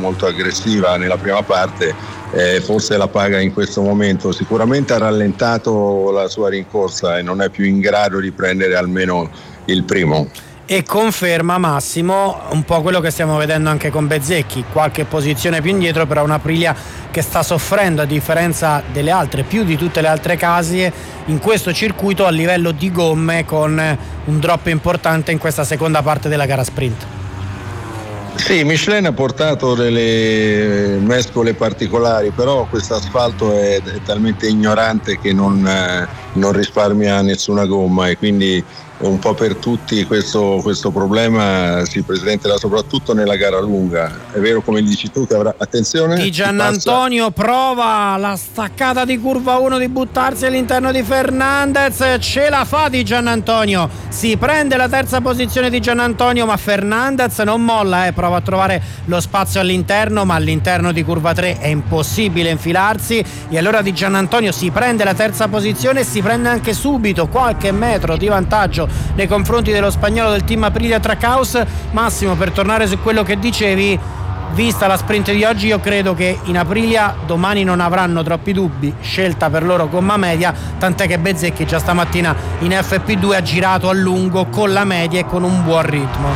molto aggressiva nella prima parte, forse la paga in questo momento. Sicuramente ha rallentato la sua rincorsa e non è più in grado di prendere almeno il primo. E conferma Massimo un po' quello che stiamo vedendo anche con Bezzecchi, qualche posizione più indietro, però una Aprilia che sta soffrendo a differenza delle altre, più di tutte le altre case in questo circuito a livello di gomme, con un drop importante in questa seconda parte della gara sprint. Sì, Michelin ha portato delle mescole particolari, però questo asfalto è talmente ignorante che non risparmia nessuna gomma, e quindi un po' per tutti questo problema si presenterà soprattutto nella gara lunga. È vero, come dici tu, che avrà attenzione. Di Giannantonio prova la staccata di curva 1 di buttarsi all'interno di Fernandez, ce la fa Di Giannantonio, si prende la terza posizione di Giannantonio, ma Fernandez non molla, prova a trovare lo spazio all'interno, ma all'interno di curva 3 è impossibile infilarsi, e allora Di Giannantonio si prende la terza posizione e si prende anche subito qualche metro di vantaggio nei confronti dello spagnolo del team Aprilia Trackhouse. Massimo, per tornare su quello che dicevi, vista la sprint di oggi, io credo che in Aprilia domani non avranno troppi dubbi, scelta per loro gomma media, tant'è che Bezzecchi già stamattina in FP2 ha girato a lungo con la media e con un buon ritmo.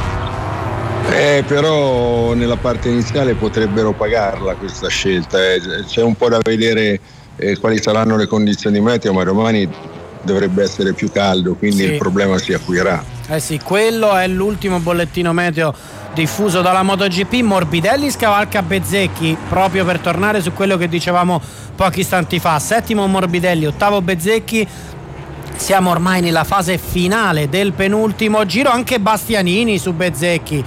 Però nella parte iniziale potrebbero pagarla questa scelta, c'è un po' da vedere quali saranno le condizioni meteo, ma domani dovrebbe essere più caldo, quindi sì, il problema si acuirà. Sì, quello è l'ultimo bollettino meteo diffuso dalla MotoGP. Morbidelli scavalca Bezzecchi, proprio per tornare su quello che dicevamo pochi istanti fa. Settimo Morbidelli, ottavo Bezzecchi. Siamo ormai nella fase finale del penultimo giro. Anche Bastianini su Bezzecchi,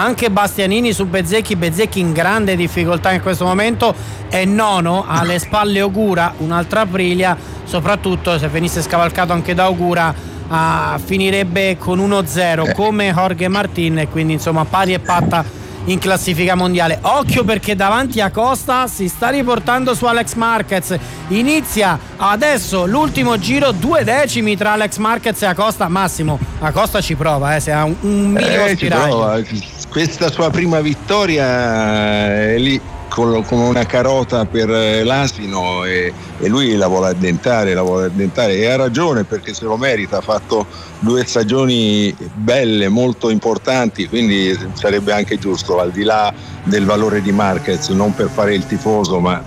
Bezzecchi in grande difficoltà in questo momento, è nono, alle spalle Ogura, un'altra Aprilia, soprattutto se venisse scavalcato anche da Ogura finirebbe con 1-0 come Jorge Martin, e quindi insomma pari e patta in classifica mondiale. Occhio, perché davanti a Costa si sta riportando su Alex Marquez, inizia adesso l'ultimo giro, 2 decimi tra Alex Marquez e Acosta. Massimo, Acosta ci prova, se ha un minimo spiraglio. Questa sua prima vittoria è lì come una carota per l'asino, e lui la vuole addentare, e ha ragione, perché se lo merita. Ha fatto 2 stagioni belle, molto importanti, quindi sarebbe anche giusto, al di là del valore di Marquez, non per fare il tifoso, ma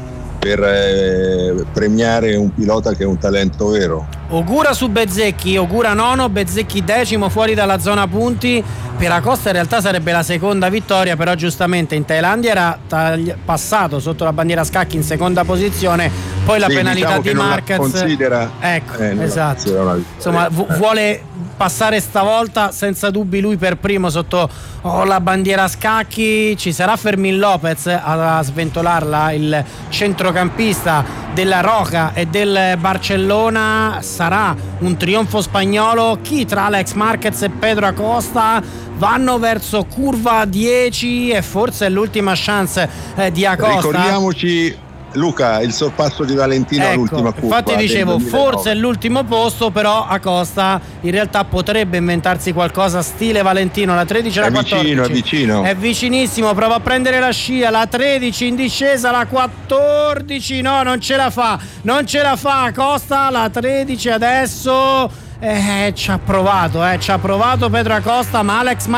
per premiare un pilota che è un talento vero. Ogura su Bezzecchi, Ogura nono, Bezzecchi decimo, fuori dalla zona punti. Per Acosta in realtà sarebbe la seconda vittoria, però giustamente in Thailandia era passato sotto la bandiera scacchi in seconda posizione, poi la penalità di Marquez considera, esatto, insomma vuole passare stavolta senza dubbi lui per primo sotto la bandiera a scacchi. Ci sarà Fermín López a sventolarla, il centrocampista della Roca e del Barcellona. Sarà un trionfo spagnolo. Chi tra Alex Marquez e Pedro Acosta? Vanno verso curva 10 e forse è l'ultima chance di Acosta. Ricordiamoci, Luca, il sorpasso di Valentino all'ultima curva. Infatti dicevo, forse è l'ultimo posto, però Acosta in realtà potrebbe inventarsi qualcosa stile Valentino. La 13 e la 14 è vicinissimo, prova a prendere la scia, la 13 in discesa, la 14 no, non ce la fa Acosta. La 13 adesso ci ha provato Pedro Acosta, ma Alex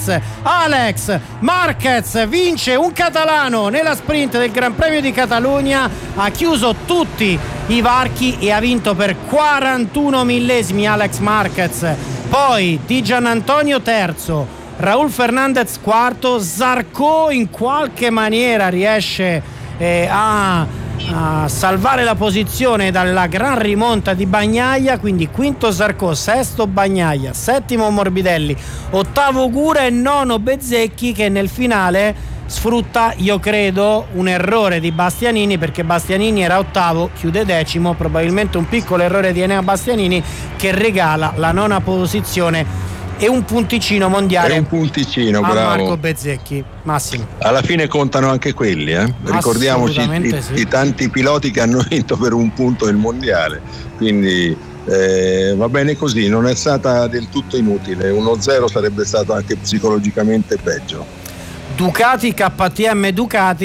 Marquez vince un catalano nella sprint del Gran Premio di Catalogna, ha chiuso tutti i varchi e ha vinto per 41 millesimi Alex Marquez. Poi Di Giannantonio terzo, Raúl Fernández quarto, Zarco in qualche maniera riesce a salvare la posizione dalla gran rimonta di Bagnaia, quindi quinto Zarco, sesto Bagnaia, settimo Morbidelli, ottavo Ogura e nono Bezzecchi, che nel finale sfrutta, io credo, un errore di Bastianini, perché Bastianini era ottavo, chiude decimo, probabilmente un piccolo errore di Enea Bastianini che regala la nona posizione e un punticino mondiale a bravo. Marco Bezzecchi. Massimo, alla fine contano anche quelli, ricordiamoci i tanti piloti che hanno vinto per un punto il mondiale, quindi va bene così, non è stata del tutto inutile. 1-0 sarebbe stato anche psicologicamente peggio. Ducati, KTM Ducati.